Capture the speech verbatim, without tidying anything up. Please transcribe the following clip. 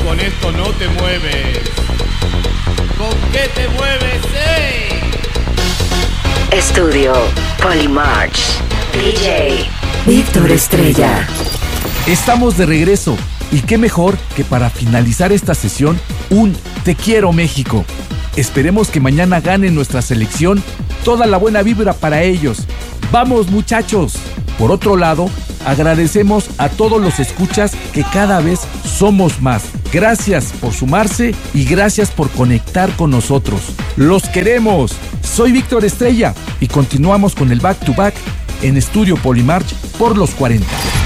con esto no te mueves. ¿Con qué te mueves, eh? Estudio Polymarch. D J Víctor Estrella. Estamos de regreso. Y qué mejor que para finalizar esta sesión, un Te quiero México. Esperemos que mañana gane nuestra selección. Toda la buena vibra para ellos. ¡Vamos, muchachos! Por otro lado, agradecemos a todos los escuchas que cada vez somos más. Gracias por sumarse y gracias por conectar con nosotros. ¡Los queremos! Soy Víctor Estrella y continuamos con el Back to Back en Estudio Polymarch por los cuarenta.